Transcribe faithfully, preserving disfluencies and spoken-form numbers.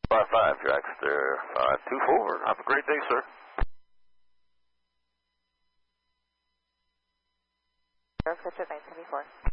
five five, Jackster, five two four. Have a great day, sir. Air Pitch at nine seventy-four.